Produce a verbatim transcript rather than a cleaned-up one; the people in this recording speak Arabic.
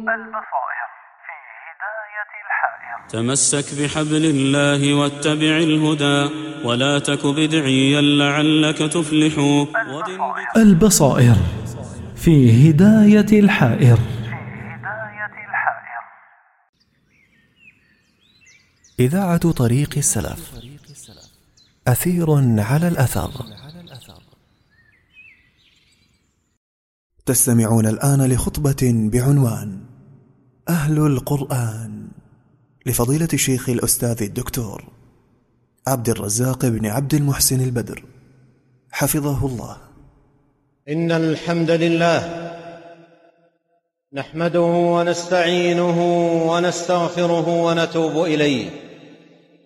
البصائر في هداية الحائر. تمسك بحبل الله واتبع الهدى ولا تك بدعيا لعلك تفلح. البصائر في هداية الحائر. إذاعة طريق السلف، أثير على الأثر. تستمعون الآن لخطبة بعنوان أهل القرآن لفضيلة الشيخ الأستاذ الدكتور عبد الرزاق بن عبد المحسن البدر حفظه الله. إن الحمد لله نحمده ونستعينه ونستغفره ونتوب إليه